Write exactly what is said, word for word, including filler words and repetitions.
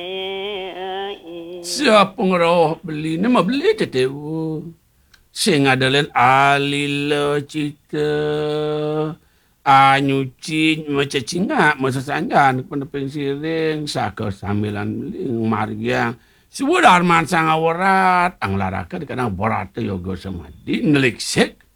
Siapa ngeroh beli ni mah beli tetewu. Sing adalah alila cita. A nyuci macam cingak masa sanjan pada pensiring saka samilan ling margiang. Semua darman sang awarat ang laraka kadang borat yoga samadi neliksek